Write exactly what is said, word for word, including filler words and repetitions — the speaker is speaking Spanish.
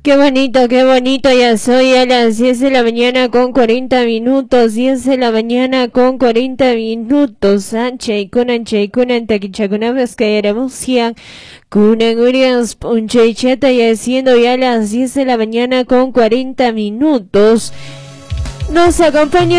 Qué bonito, qué bonito, ya soy a las diez de la mañana con cuarenta minutos, diez de la mañana con cuarenta minutos, Anche, Kunanche, Kunantakichakunamas, Kayaramusian, Kunangurias, Punchecheta, ya siendo ya las diez de la mañana con cuarenta minutos. Nos acompaña